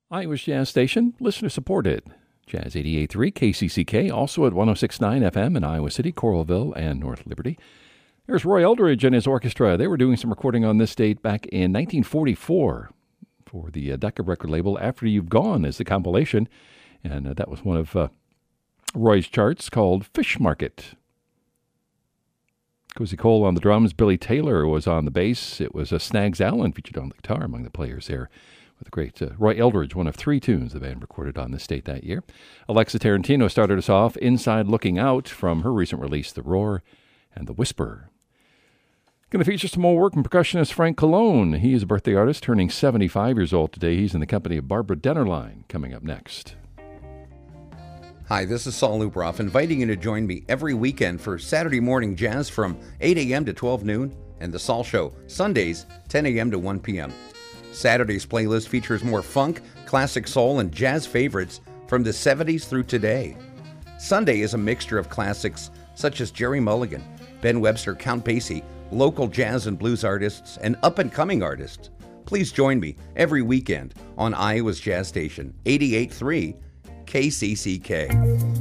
Iowa's Jazz Station, listener supported. Jazz 88.3 KCCK, also at 106.9 FM in Iowa City, Coralville, and North Liberty. There's Roy Eldridge and his orchestra. They were doing some recording on this date back in 1944 for the Decca record label. After You've Gone is the compilation, and that was one of Roy's charts called Fish Market. Cozy Cole on the drums, Billy Taylor was on the bass. It was Snags Allen featured on the guitar among the players there, with the great Roy Eldridge, one of three tunes the band recorded on this date that year. Alexa Tarantino started us off, Inside Looking Out, from her recent release, The Roar and The Whisper. Going to feature some more work from percussionist Frank Colon. He is a birthday artist, turning 75 years old today. He's in the company of Barbara Dennerlein, coming up next. Hi, this is Saul Luproff, inviting you to join me every weekend for Saturday morning jazz from 8 a.m. to 12 noon, and The Saul Show, Sundays, 10 a.m. to 1 p.m. Saturday's playlist features more funk, classic soul, and jazz favorites from the 70s through today. Sunday is a mixture of classics such as Jerry Mulligan, Ben Webster, Count Basie, local jazz and blues artists, and up-and-coming artists. Please join me every weekend on Iowa's Jazz Station, 88.3 KCCK.